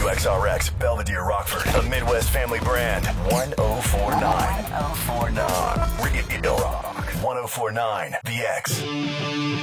WXRX, Belvedere, Rockford, a Midwest family brand. 1049. 1049. Real Rock. 1049 The X.